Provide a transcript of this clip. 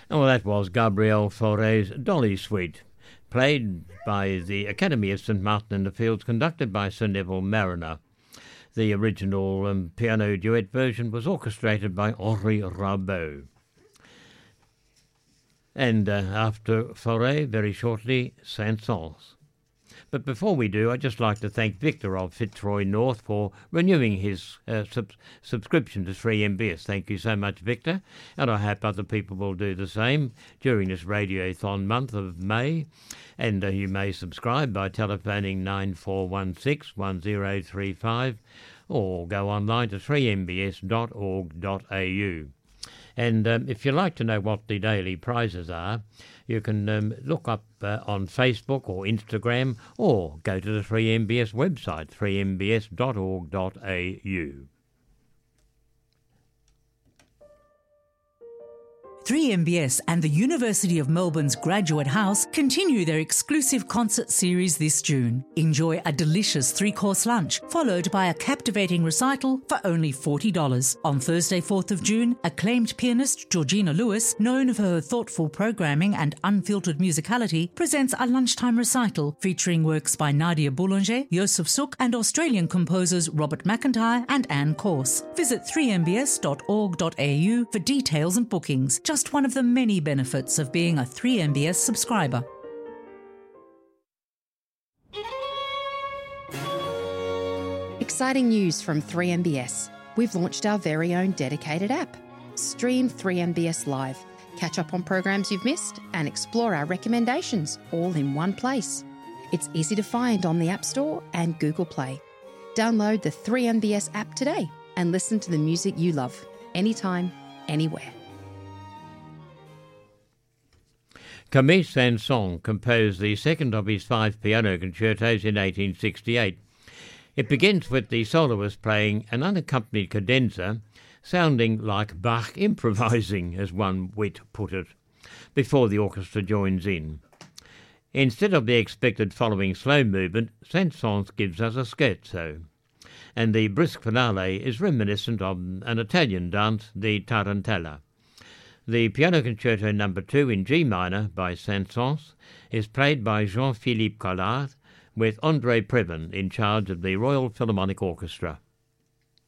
Oh, that was Gabriel Fauré's Dolly Suite, played by the Academy of St Martin-in-the-Fields, conducted by Sir Neville Mariner. The original piano duet version was orchestrated by Henri Rabaud. And after Fauré, very shortly, Saint-Saëns. But before we do, I'd just like to thank Victor of Fitzroy North for renewing his subscription to 3MBS. Thank you so much, Victor, and I hope other people will do the same during this Radiothon month of May. And you may subscribe by telephoning 9416-1035 or go online to 3mbs.org.au. And if you'd like to know what the daily prizes are, you can look up on Facebook or Instagram, or go to the 3MBS website, 3mbs.org.au. 3MBS and the University of Melbourne's Graduate House continue their exclusive concert series this June. Enjoy a delicious 3-course lunch, followed by a captivating recital for only $40. On Thursday, 4th of June, acclaimed pianist Georgina Lewis, known for her thoughtful programming and unfiltered musicality, presents a lunchtime recital featuring works by Nadia Boulanger, Joseph Suk, and Australian composers Robert McIntyre and Anne Corse. Visit 3mbs.org.au for details and bookings. Just one of the many benefits of being a 3MBS subscriber. Exciting news from 3MBS. We've launched our very own dedicated app. Stream 3MBS Live, catch up on programs you've missed, and explore our recommendations all in one place. It's easy to find on the App Store and Google Play. Download the 3MBS app today and listen to the music you love, anytime, anywhere. Camille Saint-Saëns composed the second of his 5 piano concertos in 1868. It begins with the soloist playing an unaccompanied cadenza, sounding like Bach improvising, as one wit put it, before the orchestra joins in. Instead of the expected following slow movement, Saint-Saëns gives us a scherzo, and the brisk finale is reminiscent of an Italian dance, the tarantella. The Piano Concerto No. 2 in G minor by Saint-Saëns is played by Jean-Philippe Collard, with André Previn in charge of the Royal Philharmonic Orchestra.